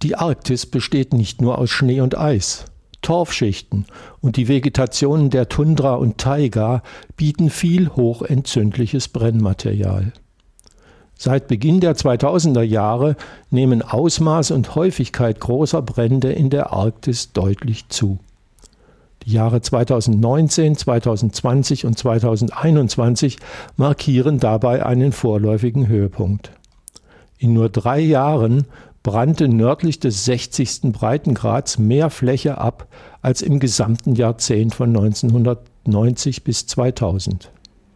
Die Arktis besteht nicht nur aus Schnee und Eis. Torfschichten und die Vegetationen der Tundra und Taiga bieten viel hochentzündliches Brennmaterial. Seit Beginn der 2000er Jahre nehmen Ausmaß und Häufigkeit großer Brände in der Arktis deutlich zu. Die Jahre 2019, 2020 und 2021 markieren dabei einen vorläufigen Höhepunkt. In nur 3 Jahren brannte nördlich des 60. Breitengrads mehr Fläche ab als im gesamten Jahrzehnt von 1990 bis 2000.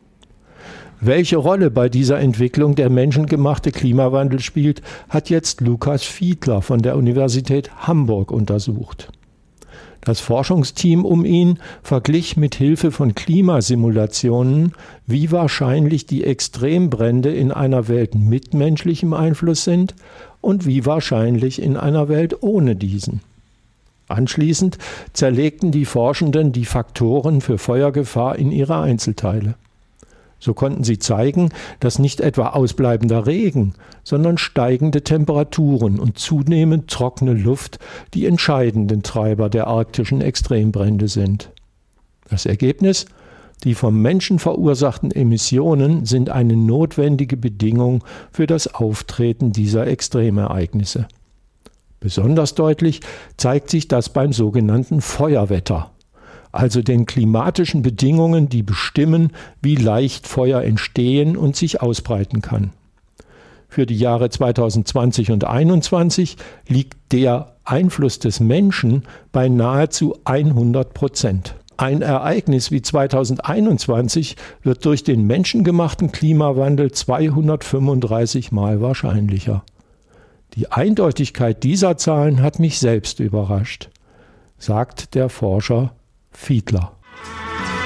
Welche Rolle bei dieser Entwicklung der menschengemachte Klimawandel spielt, hat jetzt Lukas Fiedler von der Universität Hamburg untersucht. Das Forschungsteam um ihn verglich mit Hilfe von Klimasimulationen, wie wahrscheinlich die Extrembrände in einer Welt mit menschlichem Einfluss sind und wie wahrscheinlich in einer Welt ohne diesen. Anschließend zerlegten die Forschenden die Faktoren für Feuergefahr in ihre Einzelteile. So konnten sie zeigen, dass nicht etwa ausbleibender Regen, sondern steigende Temperaturen und zunehmend trockene Luft die entscheidenden Treiber der arktischen Extrembrände sind. Das Ergebnis? Die vom Menschen verursachten Emissionen sind eine notwendige Bedingung für das Auftreten dieser Extremereignisse. Besonders deutlich zeigt sich das beim sogenannten Feuerwetter, also den klimatischen Bedingungen, die bestimmen, wie leicht Feuer entstehen und sich ausbreiten kann. Für die Jahre 2020 und 2021 liegt der Einfluss des Menschen bei nahezu 100%. Ein Ereignis wie 2021 wird durch den menschengemachten Klimawandel 235 Mal wahrscheinlicher. Die Eindeutigkeit dieser Zahlen hat mich selbst überrascht, sagt der Forscher Fiedler.